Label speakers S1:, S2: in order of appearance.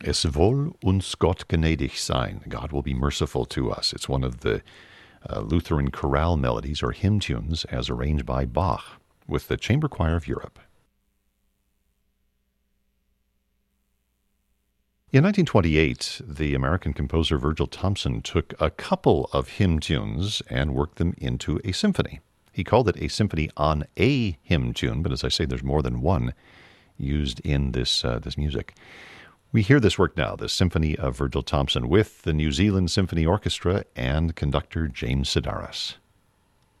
S1: Es wohl uns Gott gnädig sein. God will be merciful to us. It's one of the Lutheran chorale melodies or hymn tunes as arranged by Bach with the Chamber Choir of Europe. In 1928, the American composer Virgil Thomson took a couple of hymn tunes and worked them into a symphony. He called it a symphony on a hymn tune, but as I say, there's more than one used in this music. We hear this work now, the Symphony of Virgil Thomson, with the New Zealand Symphony Orchestra and conductor James Sedaris.